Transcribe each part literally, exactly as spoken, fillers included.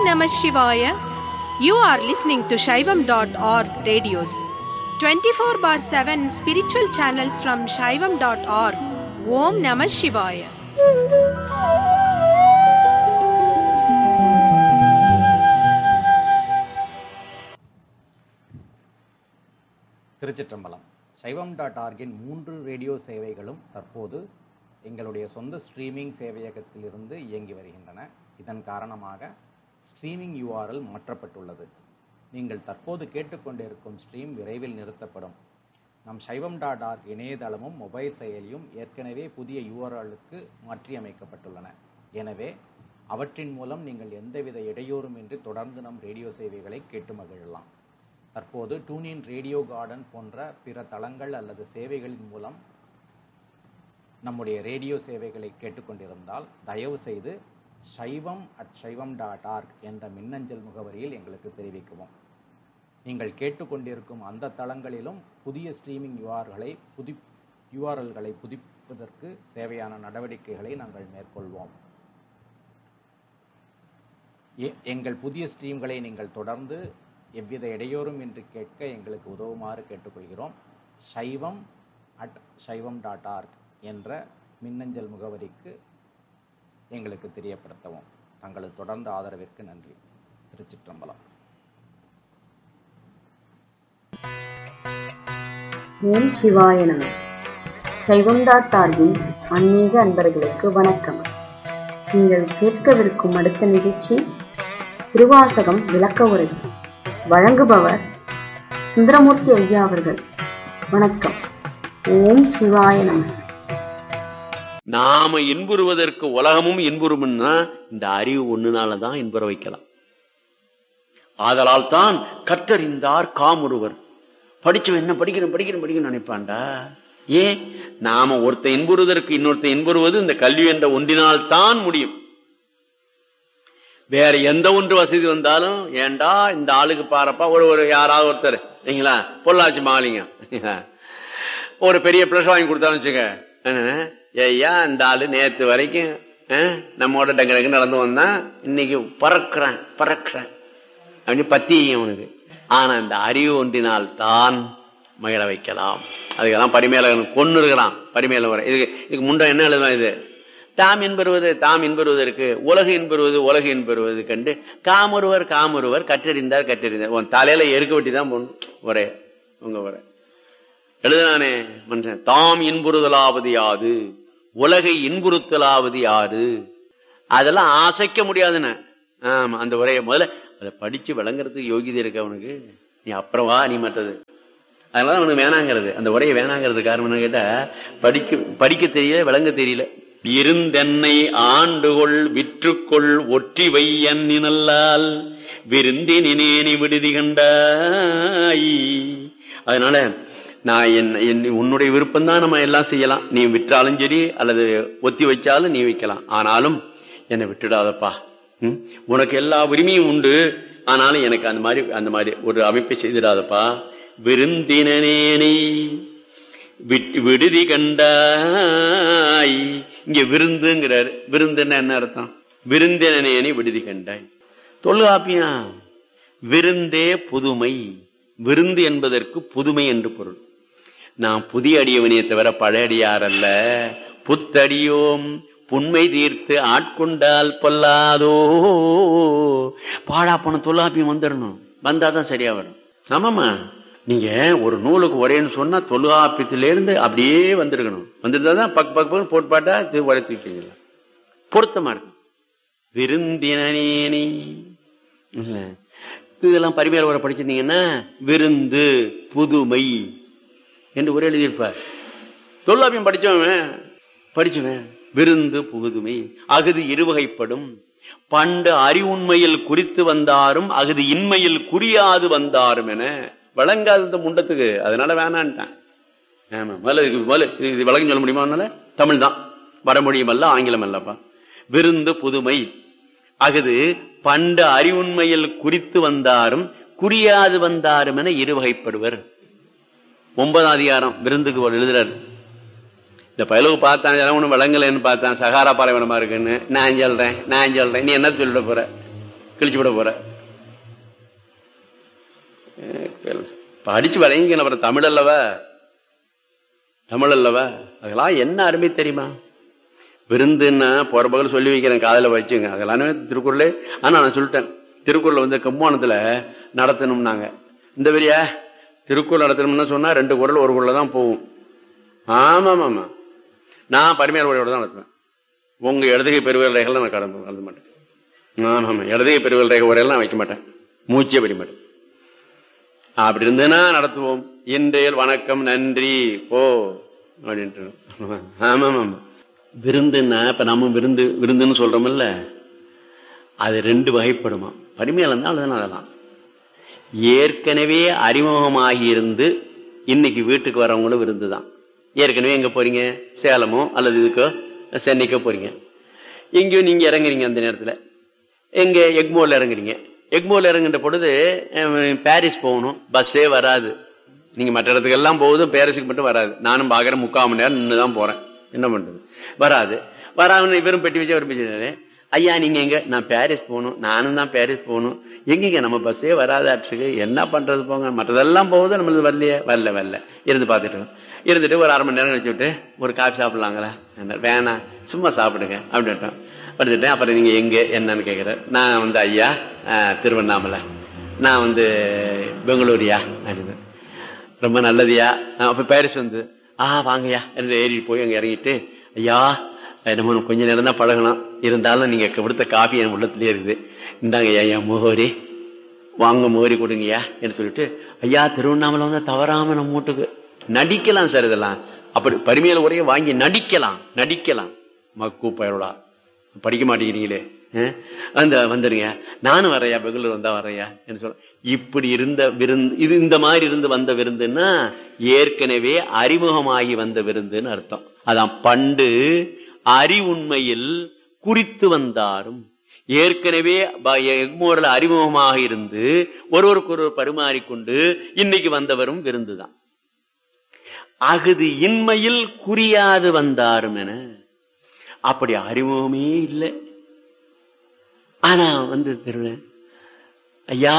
Namah Shivaya. You are listening to Shaivam dot org radios. twenty-four bar seven spiritual channels from Shaivam dot org. Om Namah Shivaya. திருச்சிற்றம்பலம். சைவம் dot ஆர்கின் மூன்று radio சேவைகளும் தற்போது எங்களுடைய சொந்த streaming சேவையகத்திலிருந்து இயங்கி வருகின்றன. இதன் காரணமாக ஸ்ட்ரீமிங் யூஆர்எல் மாற்றப்பட்டுள்ளது. நீங்கள் தற்போது கேட்டுக்கொண்டிருக்கும் ஸ்ட்ரீம் விரைவில் நிறுத்தப்படும். நம் சைவம் டாட் ஆர்க் இணையதளமும் மொபைல் செயலியும் ஏற்கனவே புதிய யூஆர்எல்லுக்கு மாற்றியமைக்கப்பட்டுள்ளன. எனவே அவற்றின் மூலம் நீங்கள் எந்தவித இடையூறுமின்றி தொடர்ந்து நம் ரேடியோ சேவைகளை கேட்டு மகிழலாம். தற்போது டூனின் ரேடியோ கார்டன் போன்ற பிற தளங்கள் அல்லது சேவைகளின் மூலம் நம்முடைய ரேடியோ சேவைகளை கேட்டுக்கொண்டிருந்தால் தயவு செய்து சைவம் அட் சைவம் டாட் ஆர்க் என்ற மின்னஞ்சல் முகவரியில் எங்களுக்கு தெரிவிக்கவும். நீங்கள் கேட்டுக்கொண்டிருக்கும் அந்த தளங்களிலும் புதிய ஸ்ட்ரீமிங் யூஆர்களை புதி யூஆர்எல்களை புதுப்பிப்பதற்கு தேவையான நடவடிக்கைகளை நாங்கள் மேற்கொள்வோம். எங்கள் புதிய ஸ்ட்ரீம்களை நீங்கள் தொடர்ந்து எவ்வித இடையூறும் இன்றி கேட்க எங்களுக்கு உதவுமாறு கேட்டுக்கொள்கிறோம். சைவம் அட் சைவம் டாட் ஆர்க் என்ற மின்னஞ்சல் முகவரிக்கு எங்களுக்கு தெரியப்படுத்தவும். தங்களது தொடர்ந்த ஆதரவிற்கு நன்றி. திருச்சிற்றம்பலம். ஓம் சிவாய நம. சைவம் டாட் ஆர்கின் ஆன்மீக அன்பர்களுக்கு வணக்கம். நீங்கள் கேட்கவிருக்கும் அடுத்த நிகழ்ச்சி திருவாசகம் விளக்க உரை. வழங்குபவர் சுந்தரமூர்த்தி ஐயா அவர்கள். வணக்கம். ஓம் சிவாய நம. நாம இன்புறுவதற்கு உலகமும் இன்புறும்னா இந்த அறிவு ஒண்ணுனாலதான் இன்புற வைக்கலாம். ஆதலால் தான் கற்றறிந்தார் காமுறுவர். படிச்சவன் என்ன படிக்கணும் படிக்கணும் படிக்கணும் நினைப்பான்டா. ஏன்? நாம ஒருத்த இன்புறுவதற்கு இன்னொருத்த இன்புறுவது இந்த கல்வி என்ற ஒன்றினால் தான் முடியும். வேற எந்த ஒன்று வசதி வந்தாலும் ஏண்டா இந்த ஆளுக்கு பாருப்பா, ஒரு ஒரு யாராவது ஒருத்தர் சரிங்களா, பொள்ளாச்சி மாலிங்க ஒரு பெரிய பிளஸ் வாங்கி கொடுத்தாலும் வச்சுக்க, ஐயா இந்த ஆளு நேத்து வரைக்கும் நம்மோட டங்கு டங்கு நடந்து வந்தான், இன்னைக்கு பறக்குறேன் பறக்குறேன் அப்படின்னு பத்தி அவனுக்கு. ஆனா இந்த அறிவு ஒன்றினால் தான் மகிழ வைக்கலாம். அதுக்கெல்லாம் பரிமேல கொண்டு இருக்கிறான். பரிமேல வர இதுக்கு இதுக்கு முன்ன என்ன எழுதுவான்? இது தாம் என்பருவது தாம் என்பருவதற்கு உலகு என்பருவது உலகு என்பருவது கண்டு காமொருவர் காமொருவர் கற்றறிந்தார் கற்றறிந்தார். உன் தலையில எருக்க வெட்டி தான் போகணும். ஒரே உங்க வர எழுதுனானே மனுஷன். தாம் இன்புறுதலாவது யாது, உலகை இன்புறுத்தலாவது யாது, அதெல்லாம் ஆசைக்க முடியாதுன்னு. ஆமா, அந்த உரையை முதல்ல அதை படிச்சு விளங்குறதுக்கு யோகிதை இருக்கு அவனுக்கு. நீ அப்புறம் வா, நீ மற்றது. அதனால அவனுக்கு வேணாங்கிறது, அந்த உரையை வேணாங்கிறது காரணம் என்ன கேட்டா, படிக்க படிக்க தெரியல, விளங்க தெரியல. இருந்தென்னை ஆண்டுகொள் விற்றுக்கொள் ஒற்றி வையன் நல்லால் விருந்தினேனி விடுதி கண்டாய். அதனால நான் என் உன்னுடைய விருப்பம் தான் நம்ம எல்லாம் செய்யலாம். நீ விற்றாலும் சரி அல்லது ஒத்தி வைச்சாலும் நீ வைக்கலாம். ஆனாலும் என்னை விட்டுடாதப்பா. உனக்கு எல்லா உரிமையும் உண்டு. ஆனாலும் எனக்கு அந்த மாதிரி அந்த மாதிரி ஒரு அமைப்பை செய்திடாதப்பா. விருந்தினேனி விடுதி கண்டாய். இங்க விருந்துங்கிறார். விருந்துன்னா என்ன அர்த்தம்? விருந்தினேனி விடுதி கண்டாய். தொல்காப்பியா விருந்தே புதுமை. விருந்து என்பதற்கு புதுமை என்று பொருள். நான் புதிய அடியவனையை தவிர பழைய அடியார் அல்ல. புத்தடியோம் புண்மை தீர்த்து ஆட்கொண்டால் பொல்லாதோ. பாடா போன தொல்காப்பியம் வந்துடணும். வந்தாதான் சரியா வரும். ஆமாமா, நீங்க ஒரு நூலுக்கு ஒரேன்னு சொன்னா தொல்காப்பியத்திலிருந்து அப்படியே வந்திருக்கணும். வந்துருந்தாதான் பக் பக் போட்டு பாட்டா வளர்த்துக்கிட்டீங்களா பொருத்தமா இருக்கும். விருந்தினேனி இல்ல, இதெல்லாம் பரிமையாள வர படிச்சிருந்தீங்கன்னா விருந்து புதுமை என்று ஒரே எழுதியிருப்பார். தொல்காப்பியம் படிச்சவன் படிச்சவன் விருந்து புதுமை. அகுது இருவகைப்படும். பண்டு அறிவுண்மையில் குறித்து வந்தாரும் அகுது இன்மையில் குறியாது வந்தாரும் என வழங்காத முண்டத்துக்கு. அதனால வேணான்ட்டான். ஆமா, முதல்ல இது விளக்கம் சொல்ல முடியுமா? தமிழ் தான், வடமொழியும் அல்ல, ஆங்கிலம் அல்லப்பா. விருந்து புதுமை அகுது பண்டு அறிவுண்மையில் குறித்து வந்தாரும் குறியாது வந்தாரும் என இருவகைப்படுவர். ஒன்பதாம் அதிகாரம் விருந்துக்கு எழுதுறாரு. இந்த பயலுக்கு பார்த்தான் ஒண்ணு விளங்கலன்னு பார்த்தான், சகாரா பாலைவனமா இருக்குன்னு நான் சொல்றேன் நான் சொல்றேன் நீ என்ன சொல்லிட போற? கிழிச்சு விட போற. படிச்சு வழங்கின அப்புறம் தமிழ் அல்லவா, தமிழ் அல்லவா, அதெல்லாம் என்ன அருமை தெரியுமா? விருந்துன்னா போற பகல் சொல்லி வைக்கிறேன், காதல வச்சுங்க, அதெல்லாம் திருக்குறளே. ஆனா நான் சொல்லிட்டேன், திருக்குறள் வந்து கம்மானத்துல நடத்தணும்னாங்க. இந்த வரியா திருக்குறள் நடத்தணும்னா சொன்னா ரெண்டு குரல் ஒரு குரல் தான் போகும். ஆமா ஆமா, நான் பரிமையார் உரையோட தான் நடத்துவேன். உங்க இடதுகை பெருவல் ரேகைகள் நான் கடந்து கலந்து மாட்டேன். ஆமா ஆமா, இடதுகை பெருவல் ரேகை உரையெல்லாம் நான் வைக்க மாட்டேன், மூச்சே படிக்க மாட்டேன். அப்படி இருந்ததுன்னா நடத்துவோம். இன்றைய வணக்கம் நன்றி போ அப்படின்ட்டு. ஆமா ஆமா, விருந்துன்னா இப்ப நம்ம விருந்து விருந்துன்னு சொல்றோம்ல, அது ரெண்டு வகைப்படுமா. பரிமையால் இருந்தால் அதெல்லாம் ஏற்கனவே அறிமுகமாகி இருந்து இன்னைக்கு வீட்டுக்கு வரவங்களும் விருந்துதான். ஏற்கனவே எங்க போறீங்க, சேலமோ அல்லது இதுக்கோ சென்னைக்கோ போறீங்க, எங்கேயோ நீங்க இறங்குறீங்க, அந்த நேரத்துல எங்க எக்மோர்ல இறங்குறீங்க. எக்மோர்ல இறங்குற பொழுது பாரிஸ் போகணும், பஸ்ஸே வராது. நீங்க மற்ற இடத்துக்கு எல்லாம் போகுதும், பாரிஸுக்கு மட்டும் வராது. நானும் பாக்குறேன், முக்கால் மணி நேரம் நின்றுதான் போறேன், என்ன பண்றது, வராது. வராம இவரும் பெட்டி வச்சு அவர் பேசினாரு, ஐயா நீங்க எங்க, நான் பாரிஸ் போகணும், நானும் தான் பாரிஸ் போகணும், எங்கீங்க நம்ம பஸ்ஸே வராதாட்டுக்கு, என்ன பண்றது போங்க, மற்றதெல்லாம் போகுது, நம்மளுக்கு வரலையே, வரல வரல இருந்து பார்த்துட்டு இருந்துட்டு ஒரு அரை மணி நேரம் கழிச்சு விட்டு ஒரு காஃபி சாப்பிடலாங்களா, வேணாம் சும்மா சாப்பிடுங்க அப்படின்ட்டோம். படுத்துட்டேன். அப்புறம் நீங்க எங்க என்னன்னு கேட்குற, நான் வந்து ஐயா திருவண்ணாமலை, நான் வந்து பெங்களூரியா அப்படின்னு. ரொம்ப நல்லதுயா. அப்ப பாரிஸ் வந்து ஆ வாங்கய்யா ஏறி போய் அங்க இறங்கிட்டு, ஐயா நம்ம கொஞ்ச நேரம் தான் பழகணும், இருந்தாலும் நீங்க கொடுத்த காஃபி என் உள்ளத்திலே இருக்குது, இந்தாங்க ஐயா மோகரி, வாங்க மோகரி கொடுங்கய்யா என்று சொல்லிட்டு, ஐயா திருவண்ணாமலை வந்து தவறாம நம்ம வீட்டுக்கு நடிக்கலாம் சார், இதெல்லாம் அப்படி பரிமையில உரைய வாங்கி நடிக்கலாம் நடிக்கலாம் மக்கு பயலா படிக்க மாட்டேங்கிறீங்களே, அந்த வந்துருங்க, நானும் வரையா பெங்களூர் வந்தா வரையா என்று சொல்ல. இப்படி இருந்த விருந்து இது, இந்த மாதிரி இருந்து வந்த விருந்துன்னா ஏற்கனவே அறிமுகமாகி வந்த விருந்துன்னு அர்த்தம். அதான் பண்டு அறிவுண்மையில் குறித்து வந்தாரும், ஏற்கனவே எக்மோர்ல அறிமுகமாக இருந்து ஒருவருக்கு ஒருவர் பரிமாறிக்கொண்டு இன்னைக்கு வந்தவரும் விருந்துதான். அகுது இன்மையில் குறியாது வந்தாரும் என, அப்படி அறிமுகமே இல்லை. ஆனா வந்து திருவேன், ஐயா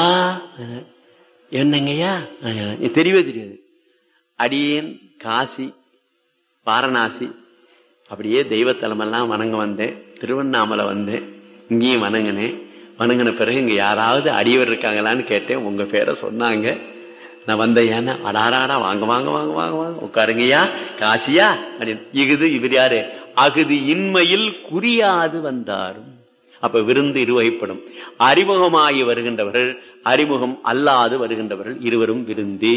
என்னங்கய்யா தெரியவே தெரியாது. அடியேன் காசி வாரணாசி அப்படியே தெய்வத்தலமெல்லாம் வணங்க வந்தேன், திருவண்ணாமலை வந்தேன், இங்கேயும் வணங்கினேன். வணங்கின பிறகு இங்க யாராவது அடியவர் இருக்காங்களான்னு கேட்டேன், உங்க பேரை சொன்னாங்க, நான் வந்த ஏன்னா அடாராடா வாங்க வாங்க வாங்க வாங்க வாங்க உட்காருங்கய்யா காசியா அப்படின்னு. இகுது இவர் யாரு, அகுது இன்மையில் குறியாது வந்தாரும். அப்ப விருந்து இருவகைப்படும், அறிமுகமாகி வருகின்றவர்கள், அறிமுகம் அல்லாது வருகின்றவர்கள், இருவரும் விருந்தே.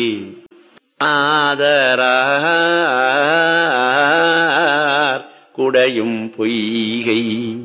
ஆதரார் குடையும் பொய்கை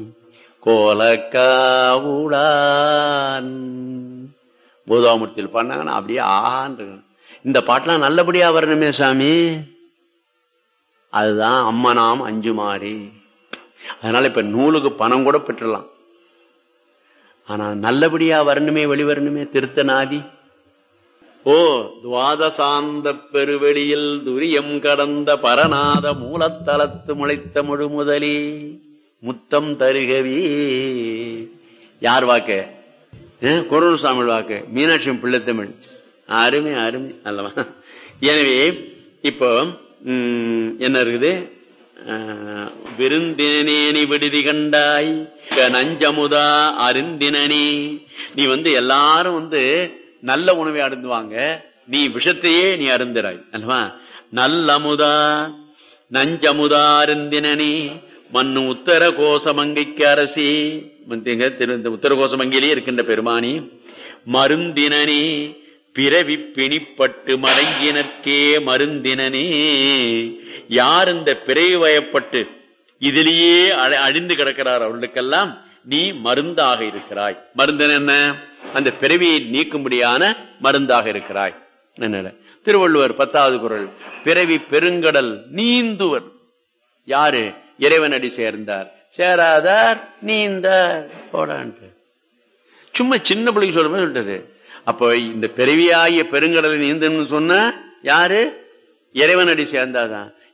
கோலக்காவுளான் பூதாமூர்த்தியில் பண்ணாங்கன்னா அப்படியே ஆண்டு. இந்த பாட்டெல்லாம் நல்லபடியா வரணுமே சாமி, அதுதான் அம்மனாம் அஞ்சுமாறி. அதனால இப்ப நூலுக்கு பணம் கூட பெற்றலாம், ஆனா நல்லபடியா வரணுமே, வெளிவரணுமே. திருத்தநாதி ஓ துவாதசாந்த பெருவெளியில் துரியம் கடந்த பரநாத மூலத்தலத்து முளைத்த முழு முதலே முத்தம் தருகவே. யார் வாக்கு? குரல்சாமி வாக்கு, மீனாட்சி பிள்ளை தமிழ். அருமை அருமை அல்லவா. எனவே இப்போ என்ன இருக்குது, விருந்தினேனி விடுதி கண்டாய் நஞ்சமுதா அருந்தினே. நீ வந்து எல்லாரும் வந்து நல்ல உணவை அருந்துவாங்க, நீ விஷத்தையே நீ அருந்துறாய் அல்லவா. நல்லமுதா நஞ்சமுதா அருந்தினே மண்ணு உத்தர கோசமங்கைக்கு அரசி. உத்தர கோசமங்கையிலே இருக்கின்ற பெருமானி மருந்தினே பிறவி பிணிப்பட்டு மடங்கினர்க்கே மருந்தினே. யார் இந்த பிறவி வயப்பட்டு இதிலேயே அழிந்து கிடக்கிறார் அவர்களுக்கெல்லாம் நீ மருந்தாக இருக்கிறாய். மருந்தன் என்ன? அந்த பிறவியை நீக்கும்படியான மருந்தாக இருக்கிறாய். என்ன திருவள்ளுவர் பத்தாவது குறள், பிறவி பெருங்கடல் நீந்துவர். யாரு? இறைவனடி சேர்ந்தார், சேராதார் நீந்தார் போடான்ட்டு. சும்மா சின்ன பிள்ளைக்கு சொல்ற மாதிரி சொல்லிட்டது. அப்போ இந்த பிறவியாகிய பெருங்கடலை நீந்தன்னு சொன்ன யாரு? இறைவனடி சேர்ந்தாதான்.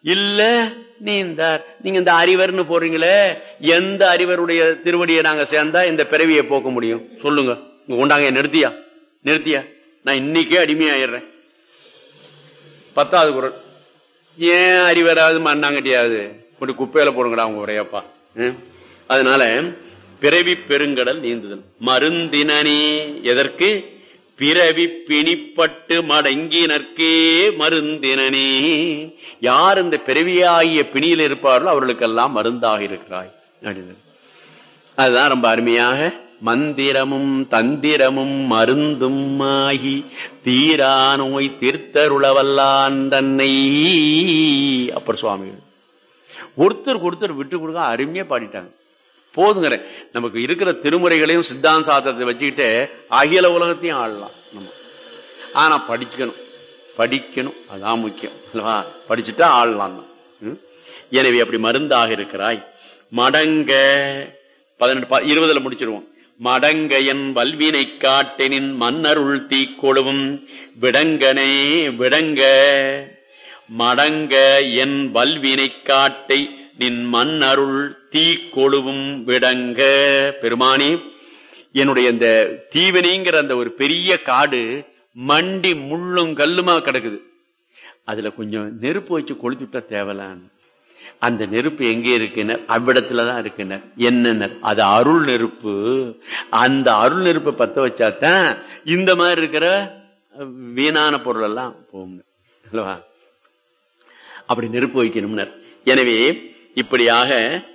இல்ல நீந்தார். நீங்க இந்த அறிவர்னு போறீங்களே, எந்த அறிவருடைய திருவடியை நாங்க சேர்ந்தா இந்த பிறவியை போக்க முடியும் சொல்லுங்க. உண்டாங்க நிறுத்தியா நிறுத்தியா நான் இன்னைக்கே அடிமையாயிடுறேன். பத்தாவது குறள். ஏன் அறிவராது மண்ணாங்கட்டியாவது ஒரு குப்பையில போடுங்கடா அவங்க உரையப்பா. அதனால பிறவி பெருங்கடல் நீந்துதல் மருந்தினே. எதற்கு? பிறவி பிணிப்பட்டு மடங்கினர்க்கே மருந்தினே. யார் இந்த பிறவியாகிய பிணியில் இருப்பார்களோ அவர்களுக்கெல்லாம் மருந்தாக இருக்கிறாய். அதுதான் ரொம்ப அருமையாக மந்திரமும் தந்திரமும் மருந்தும் ஆகி தீரா நோய் தீர்த்தருளவல்லான் தன்னை. அப்பர் சுவாமிகள் ஒருத்தருக்கு ஒருத்தர் விட்டு கொடுக்க அருமையா பாடிட்டாங்க. போதுங்கிற நமக்கு இருக்கிற திருமுறைகளையும் சித்தாந்த சாஸ்திரத்தை வச்சுக்கிட்டு அகில உலகத்தையும் ஆடலாம் நம்ம. ஆனா படிக்கணும் படிக்கணும் அதான் முக்கியம் அல்லவா? படிச்சுட்டா ஆடலாம் தான். எனவே அப்படி மருந்தாக இருக்கிறாய். மடங்க பதினெட்டு இருபதுல முடிச்சிருவோம். மடங்க என் வல்வினை காட்டெனின் மன்னருள் தீக்கொழுவும் விடங்கனே விடங்க. மடங்க என் வல்வினை காட்டை நின் மன்னருள் தீக்கொழுவும் விடங்க. பெருமானி, என்னுடைய இந்த தீவனிங்கிற அந்த ஒரு பெரிய காடு மண்டி முள்ளும் கல்லுமா கிடக்குது. அதுல கொஞ்சம் நெருப்பு வச்சு கொளுத்துட்டா தேவலான்னு. அந்த நெருப்பு எங்கே இருக்குனர்? அவ்விடத்துலதான் இருக்குனர். என்னன்னர்? அது அருள் நெருப்பு. அந்த அருள் நெருப்பை பத்த வச்சாதான் இந்த மாதிரி இருக்கிற வீணான பொருள் எல்லாம் போகும் அல்லவா? அப்படி நெருப்பு வைக்கணும்னர். எனவே இப்படியாக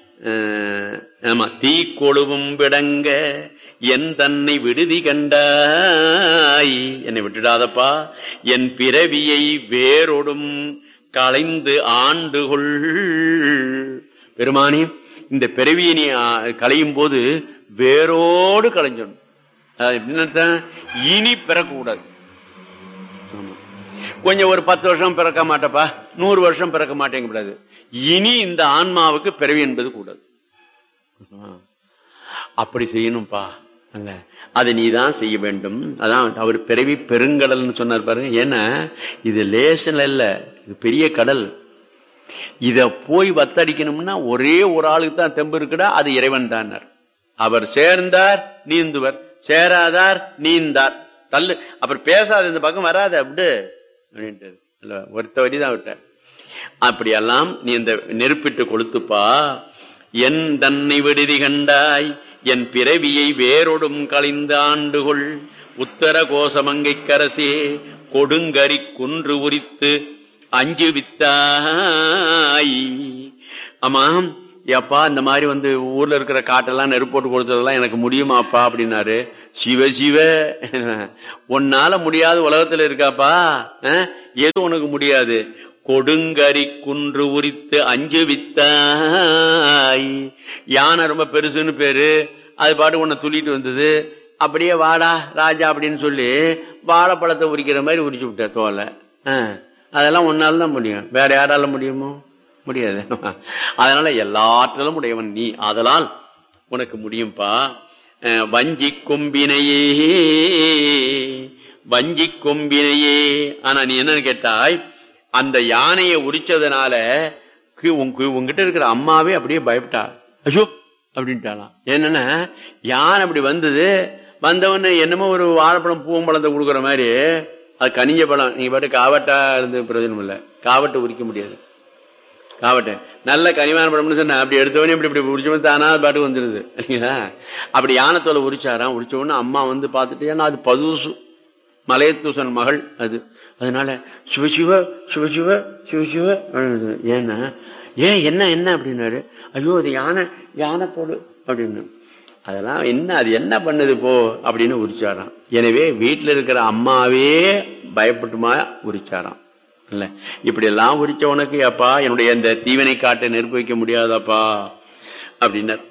தீக்கொழுவும் விடங்க என் தன்னை விடுதி கண்டாய். என்னை விட்டுடாதப்பா. என் பிறவியை வேரோடும் களைந்து ஆண்டுகொள். பெருமானி, இந்த பிறவியை நீ களையும் போது வேரோடு களைஞ்சணும். இனி பிறக்கக்கூடாது. கொஞ்சம் ஒரு பத்து வருஷம் பிறக்க மாட்டப்பா, நூறு வருஷம் பிறக்க மாட்டேங்க கூடாது. இனி இந்த ஆன்மாவுக்கு பிறவி என்பது கூடாது. அப்படி செய்யணும்பா. அல்ல, அதை நீதான் செய்ய வேண்டும். அதான் அவர் பிறவி பெருங்கடல்னு சொன்னார் பாருங்க. ஏன்னா இது லேசன் இல்ல, இது பெரிய கடல். இத போய் வத்தடிக்கணும்னா ஒரே ஒரு ஆளுக்கு தான் தெம்பு இருக்குடா, அது இறைவன் தான். அவர் சேர்ந்தார் நீந்துவர், சேராதார் நீந்தார். தள்ளு, அப்புறம் பேசாத, இந்த பக்கம் வராது அப்படி அப்படின்ட்டு ஒருத்த வரிதான் விட்டார். அப்படியெல்லாம் நீ இந்த நெருப்பிட்டு கொளுத்துப்பா. என் தன்னை விடுதி கண்டாய் என் பிறவியை வேரோடும் களைந்து ஆண்டுகொள். உத்தர கோசமங்கை கரசே கொடுங்கரி குன்று உரித்து அஞ்சு வித்தாய். ஆமாம் அப்பா, இந்த மாதிரி வந்து ஊர்ல இருக்கிற காட்டெல்லாம் நெருப்பு போட்டு கொடுத்ததெல்லாம் எனக்கு முடியுமாப்பா அப்படின்னாரு. சிவ சிவ, உன்னால முடியாத உலகத்துல இருக்காப்பா, எது உனக்கு முடியாது? கொடுங்கரி குன்று உரித்து அஞ்சு வித்தாய். யானை ரொம்ப பெருசுன்னு பேரு, அது பாட்டு உன்னை துள்ளிட்டு வந்தது. அப்படியே வாடா ராஜா அப்படின்னு சொல்லி வாழைப்பழத்தை உரிக்கிற மாதிரி உரிச்சு விட்ட தோலை. அதெல்லாம் உன்னால தான் முடியும், வேற யாரால முடியுமோ? முடியாது. அதனால எல்லாற்றிலும் உடையவன் நீ, அதனால் உனக்கு முடியும்பா. வஞ்சி கொம்பினையே வஞ்சி கொம்பினையே. ஆனா நீ என்னன்னு கேட்டாய், அந்த யானையை உரிச்சதுனால உங்ககிட்ட இருக்கிற அம்மாவே அப்படியே பயப்பட்டா. ஐயோ அப்படின்ட்டாலாம். என்னன்னா யானை அப்படி வந்தது, வந்தவன என்னமோ ஒரு வாழைப்பழம் பூவம்பழத்தை கொடுக்குற மாதிரி, அது கனிஞ்ச பழம். நீங்க பாட்டு காவட்டா இருந்து பிரயோஜனம் இல்லை, காவட்டை உரிக்க முடியாது. காவட்டை நல்ல கனிவான பழம்னு சொன்ன அப்படி எடுத்தவனே இப்படி இப்படி உரிச்சவன் தானா அது பாட்டுக்கு வந்துருது இல்லைங்களா? அப்படி யானத்தோலை உரிச்சாராம். உரிச்ச உடனே அம்மா வந்து பார்த்துட்டு, ஏன்னா அது பதுசு மலையத்தூசன் மகள் அது, அதனால சிவசிவ சிவசிவ சிவசிவ. ஏன்னா ஏன் என்ன என்ன அப்படின்னாரு. ஐயோ அது யானை யானைத்தோடு அப்படின்னு. அதெல்லாம் என்ன, அது என்ன பண்ணுது போ அப்படின்னு உரிச்சாராம். எனவே வீட்டுல இருக்கிற அம்மாவே பயப்பட்டுமா உரிச்சாராம். இல்ல இப்படி எல்லாம் உரிச்ச உனக்கு அப்பா என்னுடைய இந்த தீவனை காட்டை நெருப்பு வைக்க முடியாதாப்பா அப்படின்னார்.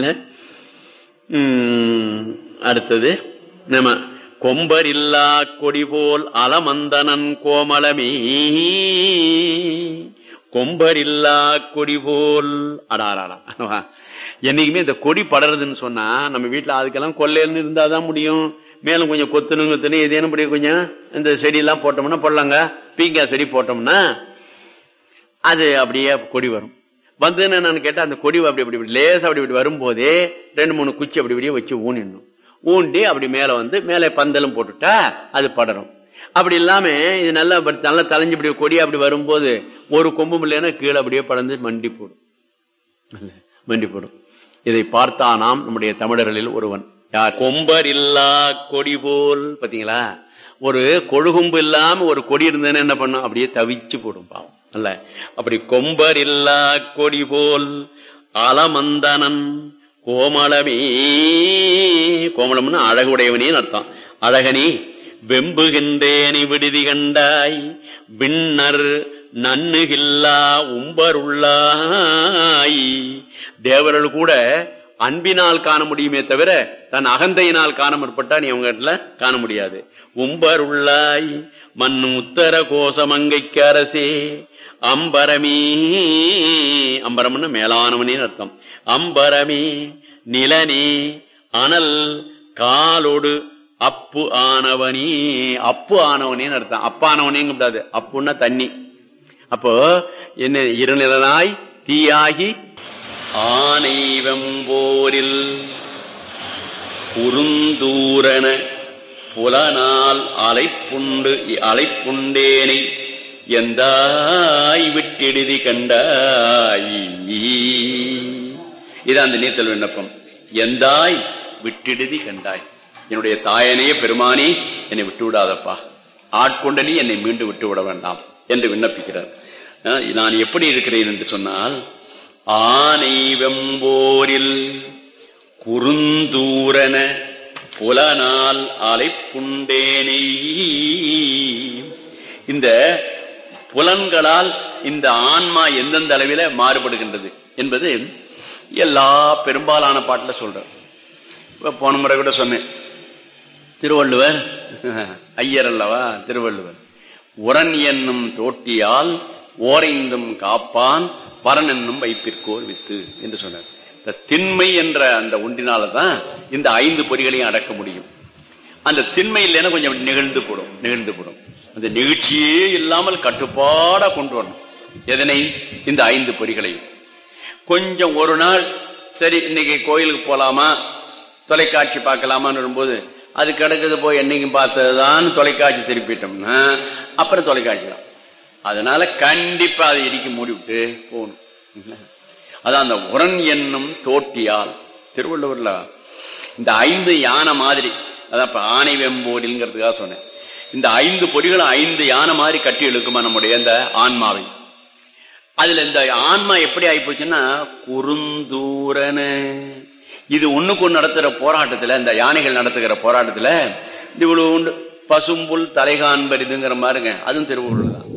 உம் அடுத்தது நம்ம கொம்பர் இல்லா கொடி போல் அலமந்தனன் கோமளமே. கொம்பர் இல்லா கொடி போல் அடாராடா. என்னைக்குமே இந்த கொடி படறதுன்னு சொன்னா நம்ம வீட்டுல அதுக்கெல்லாம் கொள்ளையல்னு இருந்தாதான் முடியும். மேலும் கொஞ்சம் கொத்துணும் கொத்துணும் ஏதேனும் கொஞ்சம் இந்த செடி எல்லாம் போட்டோம்னா, போடலாங்க பீங்காய் செடி போட்டோம்னா அது அப்படியே கொடி வரும். வந்து நான் கேட்டா அந்த கொடி அப்படி அப்படி லேசா அப்படி இப்படி வரும்போதே ரெண்டு மூணு குச்சி அப்படி இப்படியே வச்சு ஊனிடணும். ஊண்டி அப்படி மேல வந்து மேலே பந்தலும் போட்டுட்டா அது படரும். அப்படி இல்லாம இது நல்லா நல்லா தலைஞ்சு இப்படி கொடி அப்படி வரும்போது ஒரு கொம்பு இல்லைன்னா கீழே அப்படியே படந்து மண்டி போடும், மண்டி போடும். இதை பார்த்தா நாம் நம்முடைய தமிழர்களில் ஒருவன் யார்? கொம்பர் இல்லா கொடி போல். பாத்தீங்களா, ஒரு கொழுகும்பு இல்லாம ஒரு கொடி இருந்ததுன்னு என்ன பண்ணும், அப்படியே தவிச்சு போடும் பாவம். அல்ல, அப்படி கொம்பர் இல்லா கொடி போல் அலமந்தனன் கோமளமே. கோமளம்னு அழகுடையவனே அர்த்தம். அழகனே வெம்புகின்றேனி விடுதி கண்டாய் விண்ணர் நன்னுகில்லா உம்பருள்ளாய். தேவர்கள் கூட அன்பினால் காண முடியுமே தவிர தன் அகந்தையினால் காண முற்பட்டா நீ அவங்க இடத்துல காண முடியாது. உம்பருள்ளாய் மண்ணு உத்தர கோசமங்கைக்கு அரசே அம்பரமே. அம்பரம்னு மேலானவனே அர்த்தம். அம்பரமே நிலனே அனல் காலோடு அப்பு ஆனவனே. அப்பு ஆனவனே அர்த்தம். அப்பானவனே கூடாது, அப்புன்னா தண்ணி. அப்போ என்ன, இருநிலனாய் தீயாகி ஆனை வெம்போரில் குறுந்தூரன புலனால் அலைப்புண்டு அலைப்புண்டேனை எந்தாய் விட்டெடுதி கண்டாய். இதான் அந்த நீத்தல் விண்ணப்பம். எந்தாய் விட்டெடுதி கண்டாய். என்னுடைய தாயனே பெருமானே, என்னை விட்டு விடாதப்பா, ஆட்கொண்ட நீ என்னை மீண்டும் விட்டு விட வேண்டாம் என்று விண்ணப்பிக்கிறார். நான் எப்படி இருக்கிறேன் என்று சொன்னால், ஆனை வெம்போரில் குறுந்தூரன புலனால் அலைப்புண்டேனை. இந்த புலன்களால் இந்த ஆன்மா எந்தெந்த அளவில மாறுபடுகின்றது என்பது எல்லா பெரும்பாலான பாட்டுல சொல்ற. போன முறை கூட சொன்னேன், திருவள்ளுவர் ஐயர் அல்லவா திருவள்ளுவர், உரன் என்னும் தோட்டியால் ஓரைந்தும் காப்பான் பரன் என்னும் வைப்பிற்கோர் வித்து என்று சொன்னார். இந்த திண்மை என்ற அந்த ஒன்றினால்தான் இந்த ஐந்து பொறிகளையும் அடக்க முடியும். அந்த திண்மை இல்லைன்னா கொஞ்சம் நிகழ்ந்து போடும் நிகழ்ந்து போடும் அந்த நிகழ்ச்சியே இல்லாமல் கட்டுப்பாடா கொண்டு வரணும். எதனை? இந்த ஐந்து பொறிகளையும். கொஞ்சம் ஒரு நாள் சரி இன்னைக்கு கோயிலுக்கு போலாமா, தொலைக்காட்சி பார்க்கலாமான்னு வரும்போது அது கிடக்குது, போய் என்னைக்கும் பார்த்ததுதான் தொலைக்காட்சி திருப்பிட்டோம்னா அப்புறம் தொலைக்காட்சி தான். அதனால கண்டிப்பா அதை இடிக்க மூடிவிட்டு போகணும். அதான் அந்த உரன் என்னும் தோட்டியால். திருவள்ளுவர்ல இந்த ஐந்து யானை மாதிரி, அதான் இப்ப ஆனை வெம்போரில்ங்கிறதுக்காக சொன்னேன். இந்த ஐந்து பொறிகளும் ஐந்து யானை மாதிரி கட்டி இழுக்குமா நம்முடைய இந்த ஆன்மாவை. அதுல இந்த ஆன்மா எப்படி ஆயிப்போச்சுன்னா குறுந்தூரன. இது ஒண்ணுக்கு ஒண்ணு நடத்துற போராட்டத்துல, இந்த யானைகள் நடத்துகிற போராட்டத்துல இவ்வளவு உண்டு பசும்புல் தலைகாண்பரிதுங்கிற மாதிரிங்க. அதுவும் திருவள்ளுவர் தான்.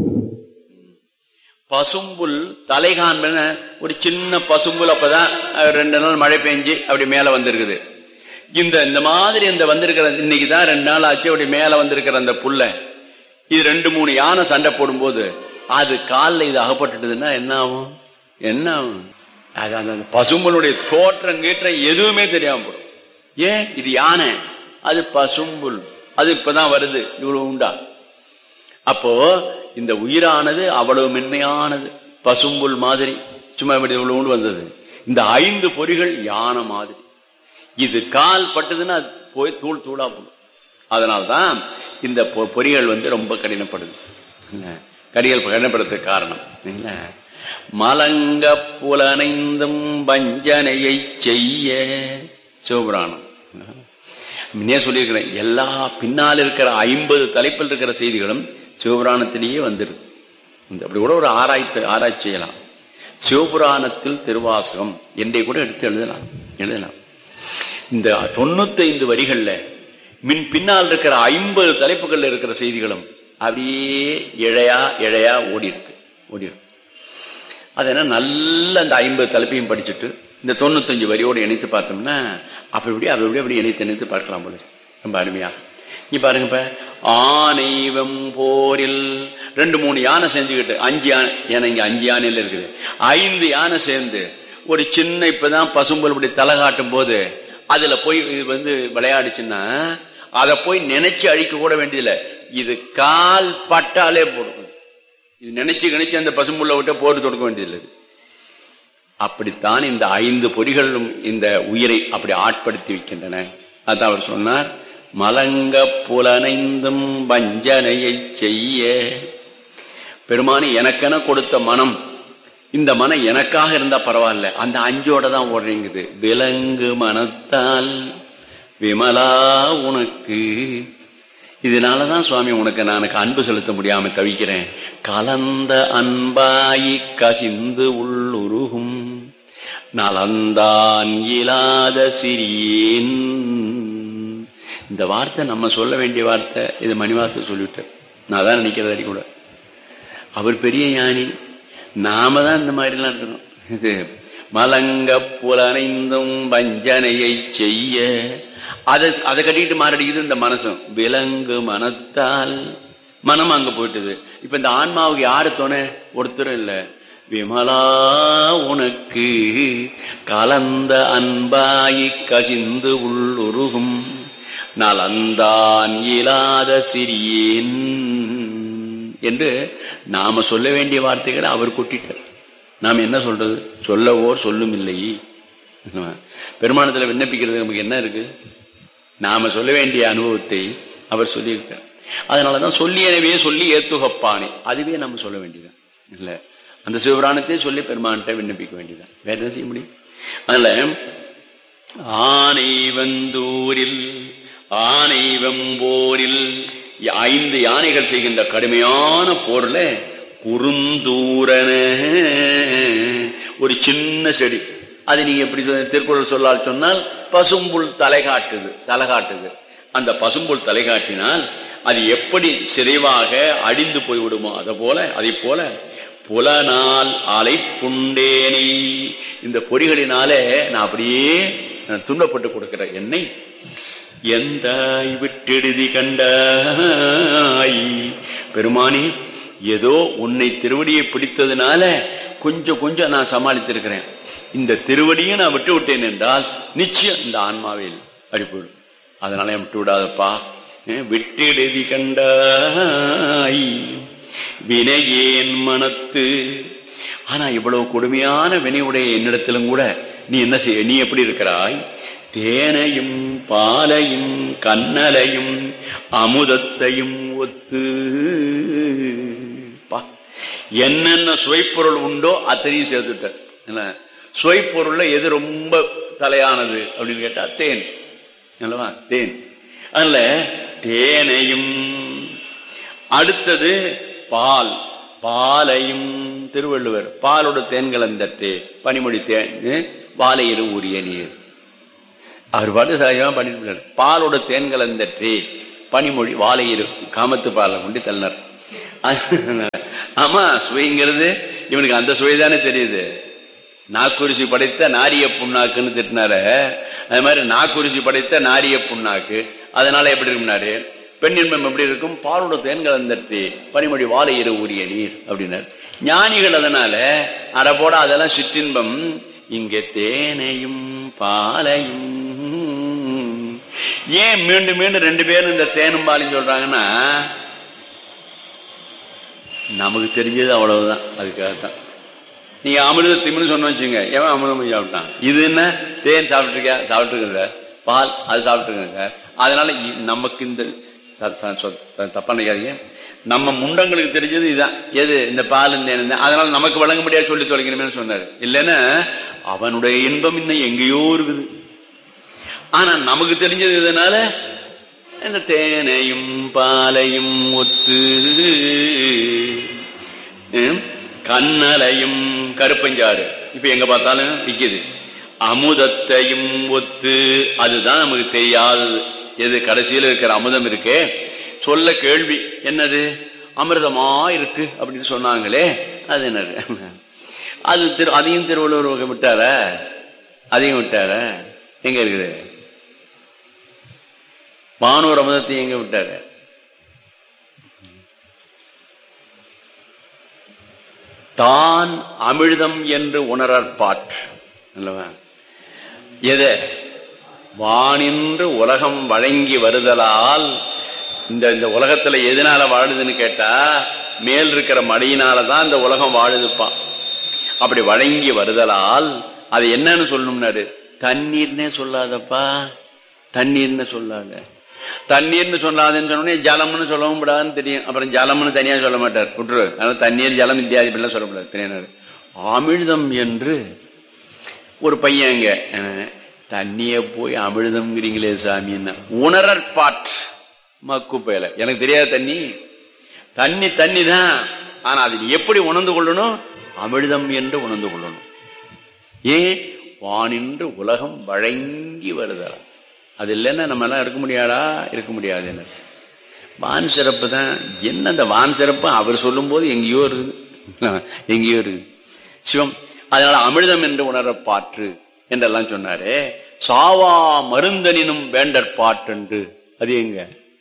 பசும்புல் தலைகாண்பன ஒரு சின்ன பசும்புல், அப்பதான் ரெண்டு நாள் மழை பெஞ்சு அப்படி மேல வந்திருக்குது. இந்த இந்த மாதிரி இந்த வந்திருக்கிற இன்னைக்குதான் ரெண்டு நாள் ஆச்சு அப்படி மேல வந்திருக்கிற அந்த புல்ல இது ரெண்டு மூணு யானை சண்டை போடும் போது அது காலில் இது அகப்பட்டுட்டுதுன்னா என்ன ஆகும்? என்ன ஆகும்? அது அந்த பசும்புலுடைய தோற்றம் கீற்றம் எதுவுமே தெரியாம போடும். ஏன்? இது யானை, அது பசும்புல், அது இப்பதான் வருது, இவ்வளவு உண்டா. அப்போ இந்த உயிரானது அவ்வளவு மென்மையானது, பசும்புல் மாதிரி சும்மா இவ்வளவு உண்டு வந்தது. இந்த ஐந்து பொறிகள் யானை மாதிரி. இது கால் பட்டதுன்னா போய் தூள் தூளா போடும். அதனால்தான் இந்த பொறிகள் வந்து ரொம்ப கடினப்படுது. கடிகள் கடினப்படுறதுக்கு காரணம் மலங்க புலனைந்தும் வஞ்சனையை செய்ய. சிவபுராணம் முன்னே சொல்லியிருக்கிறேன், எல்லா பின்னால் இருக்கிற ஐம்பது தலைப்பில் இருக்கிற செய்திகளும் சிவபுராணத்திலேயே வந்துருது. அப்படி கூட ஒரு ஆராய்ச்சி ஆராய்ச்சி செய்யலாம். சிவபுராணத்தில் திருவாசகம் என்றை கூட எடுத்து எழுதலாம் எழுதலாம் இந்த தொண்ணூத்தி ஐந்து வரிகள்ல மின் பின்னால் இருக்கிற ஐம்பது தலைப்புகள்ல இருக்கிற செய்திகளும் அப்படியே இழையா இழையா ஓடி இருக்கு ஓடி இருக்கு அதனால நல்ல அந்த ஐம்பது தலைப்பையும் படிச்சுட்டு இந்த தொண்ணூத்தி அஞ்சு வரியோடு இணைத்து பார்த்தோம்னா அப்படி இப்படி அப்படி இப்படி அப்படி இணைத்து இணைத்து பார்க்கலாம் போல. ரொம்ப அருமையா நீ பாருங்க. இப்ப ஆனை வெம்போரில் ரெண்டு மூணு யானை செஞ்சுக்கிட்டு அஞ்சு யானை, ஏன்னா இங்க அஞ்சு யானையில இருக்குது, ஐந்து யானை சேர்ந்து ஒரு சின்ன இப்பதான் பசும்பொல் இப்படி தலை காட்டும் போது அதுல போய் இது வந்து விளையாடுச்சுன்னா அதை போய் நினைச்சு அழிக்க கூட வேண்டியதில்லை. இது கால் பட்டாலே போடும். இது நினைச்சு நினைச்சு அந்த பசும்புள்ள விட்ட போட்டு தொடுக்க வேண்டியதில்லை. அப்படித்தான் இந்த ஐந்து பொறிகளும் இந்த உயிரை அப்படி ஆட்படுத்தி வைக்கின்றன. அதான் அவர் சொன்னார், மலங்க புலனைந்தும் வஞ்சனையை செய்ய. பெருமானி எனக்கென கொடுத்த மனம், இந்த மனம் எனக்காக இருந்தா பரவாயில்ல, அந்த அஞ்சோட தான் ஓடுறீங்குது. விலங்கு மனத்தால் விமலா உனக்கு, இதனாலதான் சுவாமி உனக்கு நான் அன்பு செலுத்த முடியாம தவிக்கிறேன். கலந்த அன்பாயி கசிந்து உள்ளுருகும் நலந்தான் இயலாத சிறியேன். இந்த வார்த்தை நம்ம சொல்ல வேண்டிய வார்த்தை. இது மணிவாசர் சொல்லிவிட்டார். நான் தான் நினைக்கிறது அடி கூட. அவர் பெரிய ஞானி, நாம தான் இந்த மாதிரி எல்லாம் இருக்கணும். இது மலங்க புலனைந்தும் வஞ்சனையை செய்ய, அதை அதை கட்டிட்டு மாரடிக்குது இந்த மனசும். விலங்கு மனத்தால் மனம் அங்க போயிட்டுது. இப்ப இந்த ஆன்மாவுக்கு யாரு துணை? ஒருத்தரும் இல்ல. விமலா உனக்கு கலந்த அன்பாயி கசிந்து உள்ளுருகும் நலந்தான் இயலாத சிறியேன் என்று நாம சொல்ல வேண்டிய வார்த்தைகளை அவர் கொட்டிட்டார். நாம் என்ன சொல்றது? சொல்லவோர் சொல்லும் இல்லை. பெருமானத்துல விண்ணப்பிக்கிறது நமக்கு என்ன இருக்கு? நாம சொல்ல வேண்டிய அனுபவத்தை அவர் சொல்லியிருக்கார். அதனாலதான் சொல்லியனவே சொல்லி ஏத்துகப்பானே, அதுவே நம்ம சொல்ல வேண்டியதான் இல்ல. அந்த சிவபுராணத்தை சொல்லி பெருமான்கிட்ட விண்ணப்பிக்க வேண்டியதான். வேற என்ன செய்ய முடியும்? அதனால ஆனை வந்தூரில் ஆனை வெம்போரில் ஐந்து யானைகள் செய்கின்ற கடுமையான போர்ல குறுந்தூரன ஒரு சின்ன செடி, அது நீங்க எப்படி திருக்குறள் சொல்லால் சொன்னால் பசும்புல் தலை காட்டுது தலை காட்டுது அந்த பசும்புல் தலை காட்டினால் அது எப்படி சிறைவாக அடிந்து போய்விடுமோ அதை போல அதை போல புலனால் அலை புண்டேனி, இந்த பொறிகளினாலே நான் அப்படியே துன்பப்பட்டு கொடுக்கிற என்னை எந்த விட்டெழுதி கண்டாய். பெருமானி, ஏதோ உன்னை திருவடியை பிடித்ததுனால கொஞ்சம் கொஞ்சம் நான் சமாளித்திருக்கிறேன். இந்த திருவடியை நான் விட்டு விட்டேன் என்றால் நிச்சயம் இந்த ஆன்மாவில் அடிப்படும். அதனால என் விட்டு விடாதப்பா. விட்டெழுதி கண்டாய் வினையேன் மனத்து. ஆனா இவ்வளவு கொடுமையான வினையுடைய என்னிடத்திலும் கூட நீ என்ன செய்ய, நீ எப்படி இருக்கிறாய்? தேனையும் பாலையும் கண்ணலையும் அமுதத்தையும் ஒத்து. என்னென்ன சுவைப்பொருள் உண்டோ அத்தனையும் சேர்த்துட்ட. சுவைப்பொருள்ல எது ரொம்ப தலையானது அப்படின்னு கேட்டா தேன் அல்லவா? தேன். அதனால தேனையும், அடுத்தது பால், பாலையும் திருவள்ளுவர் பாலோட தேன்கள் அந்த பனிமொழி தேன் வாழையிரு உரிய நீர் அவர் பாட்டு சகஜமா பண்ணிட்டு பாலோட தேன்கள் அந்த பனிமொழி வாழையிரு காமத்து பாலை கொண்டு தள்ளினார். ஆமா, சுவைங்கிறது இவனுக்கு அந்த சுவைதானே தெரியுது. நாக்குரிசி படைத்த நாரிய புண்ணாக்குன்னு திட்டினார, அது மாதிரி நாக்குரிசி படைத்த நாரிய புண்ணாக்கு. அதனால எப்படி இருக்கும்னாரு, பெண் இன்பம் எப்படி இருக்கும்? பாலோட தேன்கள் அந்த பனிமொழி வாழையிரு உரிய நீர் அப்படின்னாரு. ஞானிகள் அதனால அடப்போட அதெல்லாம் சிற்றின்பம், இங்கே தேனையும் பாலையும். ஏன் மீண்டும் மீண்டும் ரெண்டு பேரும் இந்த தேனும் பாலையும் சொல்றாங்கன்னா, நமக்கு தெரிஞ்சது அவ்வளவுதான். அதுக்காகத்தான் நீங்க அமிர்த திமின்னு சொன்ன வச்சுங்க, ஏன் அமிர்தம் சாப்பிட்டான், இது என்ன தேன் சாப்பிட்டுருக்க சாப்பிட்டுருக்க சார், பால் அது சாப்பிட்டுருங்க சார். அதனால நமக்கு இந்த தப்பா நினைக்காதீங்க, நம்ம முண்டங்களுக்கு தெரிஞ்சது இதுதான். எது? இந்த பால் இந்த தேன். அதனால நமக்கு வழங்க முடியாது சொல்லி தொலைக்கணுமே சொன்னாரு. இல்லைன்னா அவனுடைய இன்பம் இன்னும் எங்கேயோ இருக்குது. ஆனா நமக்கு தெரிஞ்சது இதனால இந்த தேனையும் பாலையும் ஒத்து, கண்ணலையும் கருப்பஞ்சாறு இப்ப எங்க பார்த்தாலும் விக்குது, அமுதத்தையும் ஒத்து. அதுதான் நமக்கு தெரியாதது. எது? கடைசியில் இருக்கிற அமுதம் இருக்கே, சொல்ல கேள்வி என்னது? அமிர்தமா இருக்கு அப்படின்னு சொன்னாங்களே, அது என்னது? அது திரு அதையும் திருவள்ளுவர் விட்டார, அதையும் விட்டார. எங்க இருக்குது? வானூர் அமுதத்தை எங்க விட்டாரு? தான் அமிழ்தம் என்று உணரற்பாற்று அல்லவா? எது? வானின்று உலகம் வழங்கி வருதலால் இந்த இந்த உலகத்துல எதனால வாழுதுன்னு கேட்டா மேல் இருக்கிற மடியினாலதான் இந்த உலகம் வாழுதுப்பா. அப்படி வழங்கி வருதலால் அது என்னன்னு சொல்லணும்னாரு, தண்ணீர்னே சொல்லாதப்பா, தண்ணீர்னு சொல்லாத. தண்ணீர்னு சொல்லாதுன்னு சொன்னோடனே ஜலம்னு சொல்லவும் கூடாதுன்னு தெரியும். அப்புறம் ஜலம்னு தனியா சொல்ல மாட்டார், விட்டுரு. அதனால தண்ணீர் ஜலம் இத்தியாதி எல்லாம் சொல்லக்கூடாது. தெரியாது அமிழ்தம் என்று ஒரு பையன் இங்க தண்ணிய போய் அமிழ்தம்ங்கிறீங்களே சாமி, என்ன உணரற்பாட் மக்கு பயல. எனக்கு தெரியாத தண்ணி, தண்ணி தண்ணி தான். ஆனா அது எப்படி உணர்ந்து கொள்ளணும்? அமிழ்தம் என்று உணர்ந்து கொள்ளணும். ஏன்? வானின்று உலகம் வழங்கி வருதலாம். அது இல்லைன்னா நம்ம எல்லாம் இருக்க முடியாதா? இருக்க முடியாது. என்ன வான் சிறப்பு தான். என்ன அந்த வான் சிறப்பு அவர் சொல்லும் போது எங்கேயோ இருக்குது, எங்கேயோ இருக்கு சிவம். அதனால அமிழ்தம் என்று உணரப்பாற்று என்றெல்லாம் சொன்னாரு. சாவா மருந்தனினும் வேண்டற்பாட்டு, அது எங்க?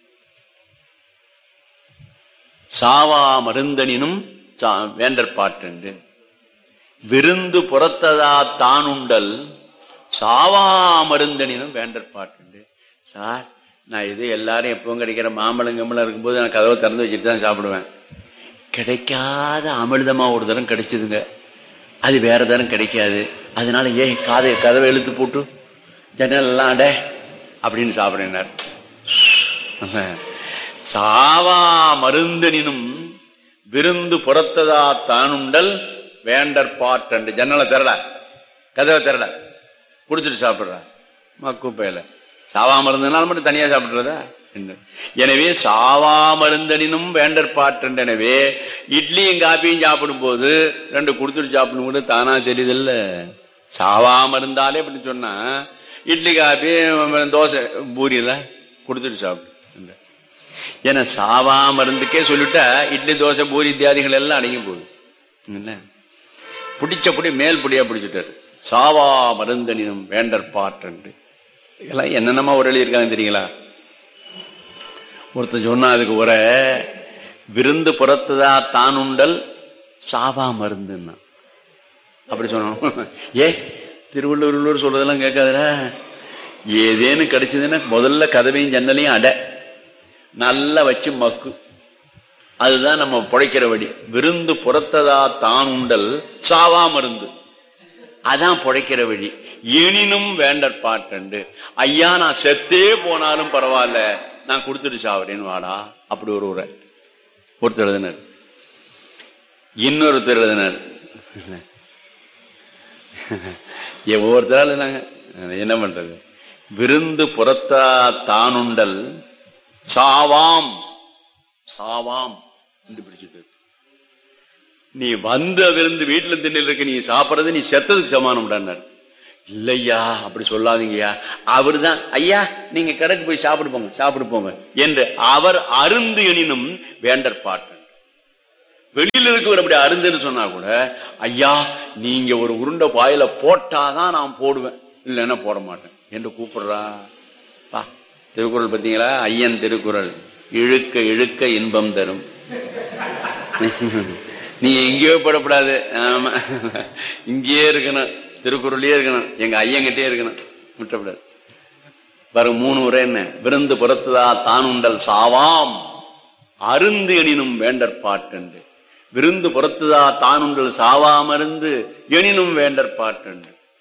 சாவா மருந்தனினும் வேண்டற்பாட்டு. விருந்து புறத்ததா தான் உண்டல் சாவா மருந்தனினும் வேண்டற்பாட்டு. சார், நான் இது எல்லாரும் எப்பவும் கிடைக்கிற மாம்பழம் கம்பளம் இருக்கும்போது நான் கதவை திறந்து வச்சுட்டு தான் சாப்பிடுவேன். கிடைக்காத அமிர்தமா ஒரு தரம் கிடைச்சதுங்க, அது வேற தரம் கிடைக்காது. அதனால ஏன் காதை கதவை இழுத்து போட்டு ஜன்னல் எல்லாம் அட அப்படின்னு சாப்பிடுறார். சாவா மருந்தனினும் விருந்து புறத்ததா தானுண்டல் வேண்டற்பாட்டு. ஜன்னலை திறல, கதவை திறல, குடிச்சிட்டு சாப்பிடுற மக்குப்பையில. சாவா மருந்துனால மட்டும் தனியா சாப்பிடுறதா? எனவே சாவா மருந்தனினும் வேண்டற்பாட்டு. எனவே இட்லியும் காப்பியும் சாப்பிடும் போது ரெண்டு குடுத்துட்டு சாப்பிடும் கூட தானா தெரியுதில்ல. சாவா மருந்தாலே அப்படி சொன்னா இட்லி காப்பி தோசை பூரியல குடுத்துட்டு சாப்பிடு. ஏன்னா சாவா மருந்துக்கே சொல்லிட்டா இட்லி தோசை பூரி இத்தியாதிகள் எல்லாம் அடங்கி போகுது. பிடிச்ச புடி மேல் புடியா பிடிச்சிட்டாரு. சாவா மருந்தனினும் வேண்டற்பாட்டு. எல்லாம் என்னென்னமா ஒரு எழுதியிருக்காங்க தெரியுங்களா? ஒருத்தர் சொன்னா அதுக்கு ஒரு விருந்து புறத்துதா தான் உண்டல் சாவா மருந்துன்னா அப்படி சொன்னோம். ஏ திருவள்ளுவர் சொல்றதெல்லாம் கேட்காதுல. ஏதேன்னு கிடைச்சதுன்னா முதல்ல கதவையும் ஜன்னலையும் அட நல்லா வச்சு மக்கு, அதுதான் நம்ம புழைக்கிற வழி. விருந்து புறத்ததா தான் உண்டல் சாவா மருந்து, அதான் புழைக்கிற வழி. எனினும் வேண்டற்பாட்டு. ஐயா நான் செத்தே போனாலும் பரவாயில்ல, நான் கொடுத்துட்டு சாவறேன்னு வாடா. அப்படி ஒரு உரை ஒருத்தர் எழுதினார். இன்னொருத்தர் எழுதினார். ஒவ்வொருத்தரால் எழுதினாங்க. என்ன பண்றது? விருந்து புறத்தா தானுண்டல் சாவாம் சாவாம் என்று பிடிச்சிட்டு, நீ வந்த விருந்து வீட்டுல திண்ணில் இருக்க, நீ சாப்பிடறது நீ செத்ததுக்கு சமானம். இல்லையா அப்படி சொல்லாதீங்கய்யா. அவரு தான் ஐயா நீங்க கடைக்கு போய் சாப்பிடு போங்க சாப்பிடு போங்க என்று அவர் அருந்து எனினும் வேண்டற்பாட்டு. வெளியில இருக்கவர் அப்படி அருந்துன்னு சொன்னா கூட ஐயா நீங்க ஒரு உருண்டை பாயில போட்டாதான் நான் போடுவேன், இல்லைன்னா போட மாட்டேன் என்று கூப்பிடுறா. திருக்குறள் பார்த்தீங்களா? ஐயன் திருக்குறள் இழுக்க இழுக்க இன்பம் தரும். நீ எங்கேயோ படப்படாது, ஆமா இங்கேயே இருக்கணும், திருக்குறளே இருக்கணும், எங்க ஐயங்கிட்டே இருக்கணும், விட்டப்படாது. வரும் மூணு உரை என்ன? விருந்து புறத்துதா தான் உண்டல் சாவாம் அருந்து எனினும் வேண்டற்பாட்டு. விருந்து புறத்துதா தான் உண்டல் சாவாம் அருந்து எனினும் வேண்டற்பாட்டு.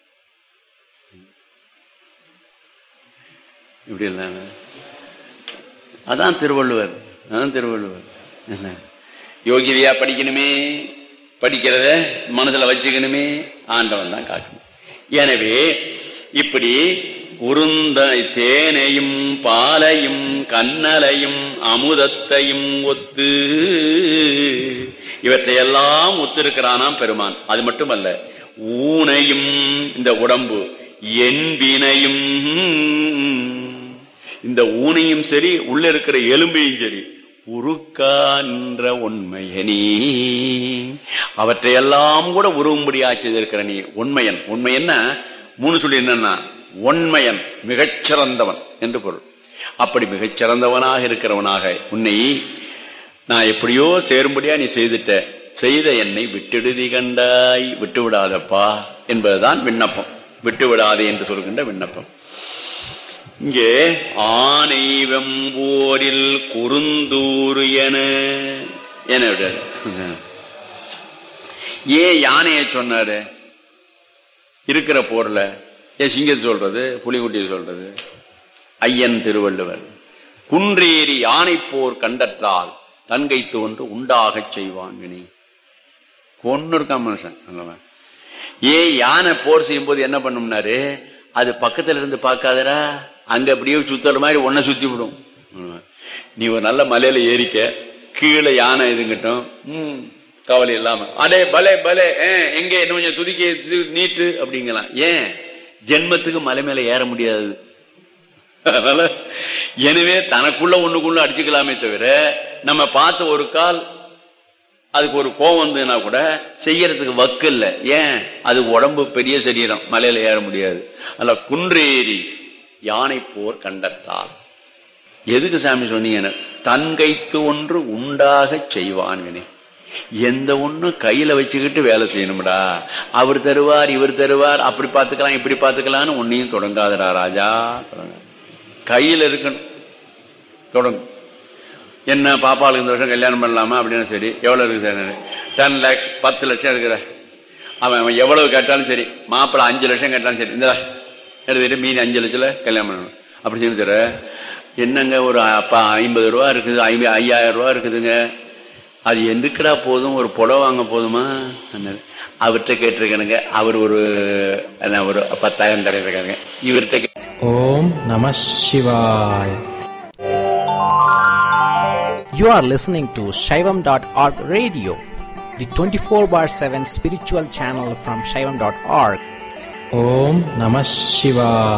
இப்படி இல்ல, அதான் திருவள்ளுவர். அதான் திருவள்ளுவர். யோகிதையா படிக்கணுமே, படிக்கிறத மனசுல வச்சுக்கணுமே, ஆண்டவன் தான் காக்கணும். எனவே இப்படி உருந்த தேனையும் பாலையும் கண்ணலையும் அமுதத்தையும் ஒத்து இவற்றையெல்லாம் ஒத்திருக்கிறானாம் பெருமான். அது மட்டுமல்ல, ஊனையும் இந்த உடம்பு என்பினையும், இந்த ஊனையும் சரி உள்ள இருக்கிற எலும்பையும் சரி உருக்கான்ற உண்மையனி, அவற்றையெல்லாம் கூட உருவும்படியா செய்திருக்கிற நீ உண்மையன். உண்மையன்னா மூணு சொல்லி என்னன்னா உண்மையன் மிகச்சிறந்தவன் என்று பொருள். அப்படி மிகச்சிறந்தவனாக இருக்கிறவனாக உன்னை நான் எப்படியோ சேரும்படியா நீ செய்துட்ட, செய்த என்னை விட்டுடுதி கண்டாய், விட்டு விடாதப்பா என்பதுதான் விண்ணப்பம். விட்டு விடாதே என்று சொல்கின்ற விண்ணப்பம். இங்கே ஆனை வெம்போரில் குறுந்தூறு என என்ன விட்டாரு. ஏன் யானைய சொன்னாரு இருக்கிற போர்ல? ஏன் சிங்கத்தை சொல்றது, புலிகுட்டியை சொல்றது? ஐயன் திருவள்ளுவர் குன்றேறி யானை போர் கண்டற்றால் தன்கை தோன்று உண்டாக செய்வான் வினை. கொன்னு இருக்கான் மனுஷன். ஏன் யானை போர் செய்யும் போது என்ன பண்ணும்னாரு, அது பக்கத்துல இருந்து பார்க்காதரா, அங்க அப்படியே சுத்துற மாதிரி ஒன்ன சுத்தி விடும். நீ ஒரு நல்ல மலையில ஏறிக்க, கீழே யானை இதுங்கிட்டும், உம் கவலை இல்லாம அடே பலே பலே எங்க என்ன கொஞ்சம் துதிக்க நீட்டு அப்படிங்கலாம். ஏன் ஜென்மத்துக்கு மலை மேல ஏற முடியாது. அதனால எனவே தனக்குள்ள ஒண்ணுக்குள்ள அடிச்சுக்கலாமே தவிர நம்ம பார்த்த ஒரு கால் அதுக்கு ஒரு கோவம் வந்ததுன்னா கூட செய்யறதுக்கு வக்கு இல்லை. ஏன்? அது உடம்பு பெரிய சரீரம், மலையில ஏற முடியாது. அல்ல குன்றேறி யானை போர் கண்டத்தால். எதுக்கு சாமி சொன்னீங்க? தன்கைத்து ஒன்று உண்டாக செய்வான் வினை. எந்த ஒண்ணு கையில வச்சுக்கிட்டு வேலை செய்யணும்டா. அவர் தருவார் இவர் தருவார், அப்படி பாத்துக்கலாம் இப்படி பாத்துக்கலாம்னு ஒன்னையும் தொடங்காதடா ராஜா. தொடங்க கையில இருக்கணும். தொடங்கும். என்ன பாப்பாளுக்கு இந்த வருஷம் கல்யாணம் பண்ணலாமா அப்படின்னா சரி, எவ்வளவு இருக்குது? டென் லேக்ஸ் பத்து லட்சம் இருக்கிற அவன் அவன் எவ்வளவு கேட்டாலும் சரி, மாப்பிள்ள அஞ்சு லட்சம் கேட்டாலும் சரி, இந்த எடுத்துக்கிட்டு மீதி அஞ்சு லட்சத்துல கல்யாணம் பண்ணணும் அப்படி சொல்லி தர. என்னங்க ஒரு அப்பா ஐம்பது ரூபா இருக்குது, ஐயாயிரம் ரூபா இருக்குதுங்க, அது எதுக்குடா போதும், ஒரு புடவை வாங்க போதுமா? அவர்கிட்ட கேட்டிருக்கானுங்க. அவர் ஒரு ஒரு பத்தாயிரம் தரையிருக்காங்க. இவர்கிட்ட ஓம் நம சிவாய். You are listening to Shaivam dot org radio, the twenty-four bar seven spiritual channel from Shaivam dot org. Om Namah Shivaya.